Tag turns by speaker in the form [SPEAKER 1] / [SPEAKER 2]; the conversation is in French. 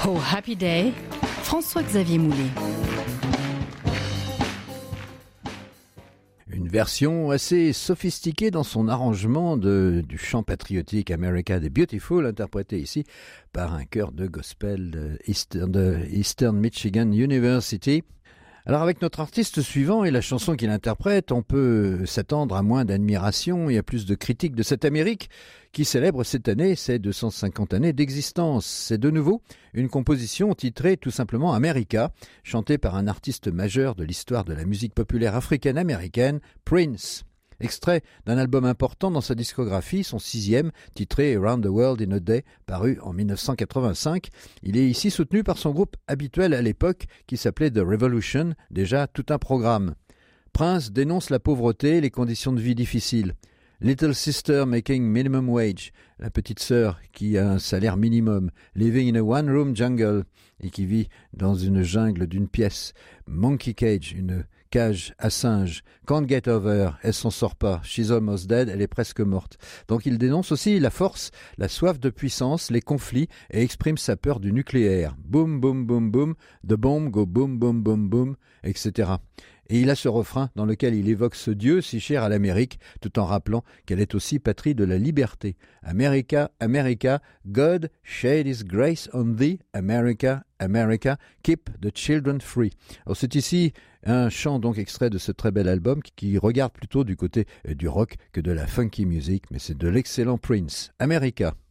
[SPEAKER 1] Oh Happy Day, François-Xavier Moulet.
[SPEAKER 2] Une version assez sophistiquée dans son arrangement du chant patriotique America the Beautiful, interprété ici par un chœur de gospel de Eastern Michigan University. Alors avec notre artiste suivant et la chanson qu'il interprète, on peut s'attendre à moins d'admiration et à plus de critiques de cette Amérique qui célèbre cette année ses 250 années d'existence. C'est de nouveau une composition titrée tout simplement America, chantée par un artiste majeur de l'histoire de la musique populaire africaine-américaine, Prince. Extrait d'un album important dans sa discographie, son 6e, titré Around the World in a Day, paru en 1985. Il est ici soutenu par son groupe habituel à l'époque, qui s'appelait The Revolution, déjà tout un programme. Prince dénonce la pauvreté et les conditions de vie difficiles. Little Sister Making Minimum Wage, la petite sœur qui a un salaire minimum, Living in a One-Room Jungle, et qui vit dans une jungle d'une pièce. Monkey Cage, une cage à singe. Can't get over, elle s'en sort pas. She's almost dead, elle est presque morte. Donc il dénonce aussi la force, la soif de puissance, les conflits et exprime sa peur du nucléaire. Boom, boom, boom, boom, the bomb go boom, boom, boom, boom, etc. Et il a ce refrain dans lequel il évoque ce Dieu si cher à l'Amérique, tout en rappelant qu'elle est aussi patrie de la liberté. America, America, God shed his grace on thee, America, America, keep the children free. Alors c'est ici un chant donc extrait de ce très bel album qui regarde plutôt du côté du rock que de la funky music, mais c'est de l'excellent Prince. America.